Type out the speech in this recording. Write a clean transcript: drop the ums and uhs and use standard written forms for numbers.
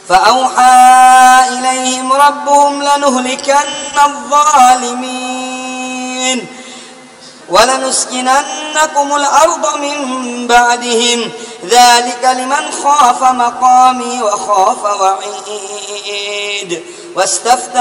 فأوحى إليهم ربهم لنهلكن الظالمين ولنسكننكم الأرض من بعدهم ذلك لمن خاف مقامي وخاف وعيد. واستفتح